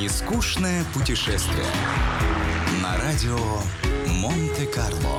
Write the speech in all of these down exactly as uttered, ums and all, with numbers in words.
Нескучное путешествие на радио Монте-Карло.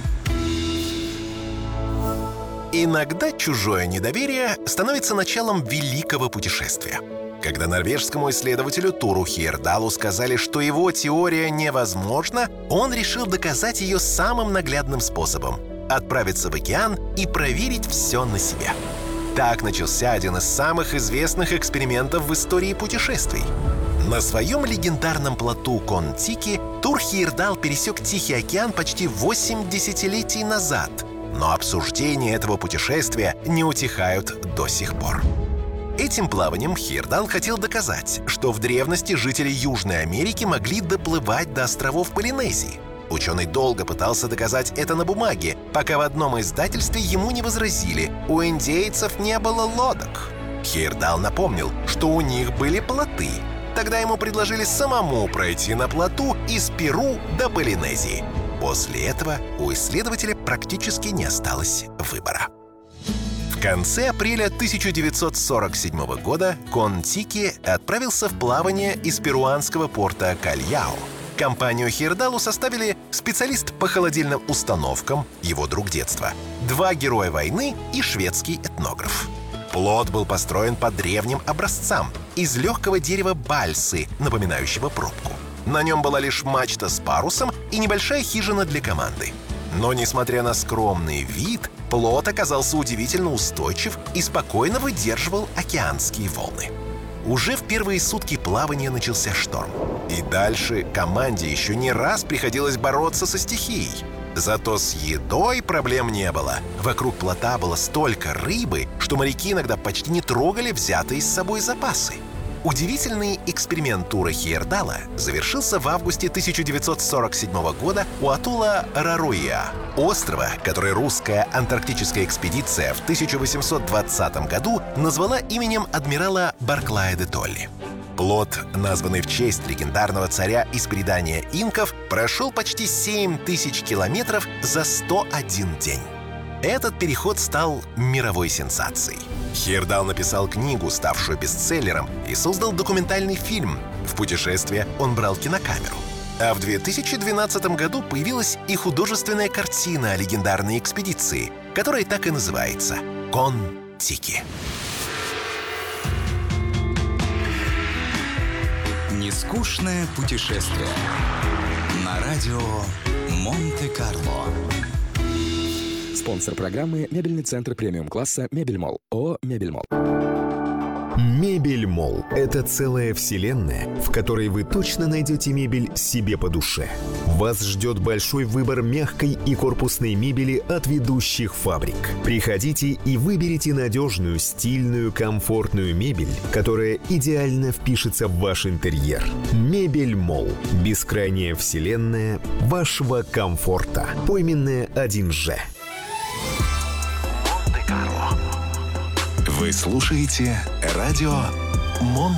Иногда чужое недоверие становится началом великого путешествия. Когда норвежскому исследователю Туру Хейердалу сказали, что его теория невозможна, он решил доказать ее самым наглядным способом — отправиться в океан и проверить все на себе. Так начался один из самых известных экспериментов в истории путешествий. На своем легендарном плоту Кон-Тики Тур Хейердал пересек Тихий океан почти восемь десятилетий назад, но обсуждения этого путешествия не утихают до сих пор. Этим плаванием Хейердал хотел доказать, что в древности жители Южной Америки могли доплывать до островов Полинезии. Ученый долго пытался доказать это на бумаге, пока в одном издательстве ему не возразили: у индейцев не было лодок. Хейердал напомнил, что у них были плоты. Тогда ему предложили самому пройти на плоту из Перу до Полинезии. После этого у исследователя практически не осталось выбора. В конце апреля тысяча девятьсот сорок седьмого года Кон-Тики отправился в плавание из перуанского порта Кальяо. Компанию Хейердалу составили специалист по холодильным установкам, его друг детства, два героя войны и шведский этнограф. Плот был построен по древним образцам из легкого дерева бальсы, напоминающего пробку. На нем была лишь мачта с парусом и небольшая хижина для команды. Но, несмотря на скромный вид, плот оказался удивительно устойчив и спокойно выдерживал океанские волны. Уже в первые сутки плавания начался шторм. И дальше команде еще не раз приходилось бороться со стихией. Зато с едой проблем не было. Вокруг плота было столько рыбы, что моряки иногда почти не трогали взятые с собой запасы. Удивительный эксперимент Тура Хейердала завершился в августе тысяча девятьсот сорок седьмого года у атолла Рароиа, острова, который русская антарктическая экспедиция в тысяча восемьсот двадцатом году назвала именем адмирала Барклая де Толли. Плот, названный в честь легендарного царя из предания инков, прошел почти семь тысяч километров за сто один день. Этот переход стал мировой сенсацией. Хейердал написал книгу, ставшую бестселлером, и создал документальный фильм. В путешествие он брал кинокамеру. А в две тысячи двенадцатом году появилась и художественная картина о легендарной экспедиции, которая так и называется «Кон-Тики». Нескучное путешествие на радио Монте-Карло. Спонсор программы — мебельный центр премиум-класса «Мебельмолл». ООО «Мебельмолл». Мебельмолл – это целая вселенная, в которой вы точно найдете мебель себе по душе. Вас ждет большой выбор мягкой и корпусной мебели от ведущих фабрик. Приходите и выберите надежную, стильную, комфортную мебель, которая идеально впишется в ваш интерьер. Мебельмолл – бескрайняя вселенная вашего комфорта. Пойменная один же. Вы слушаете радио Монте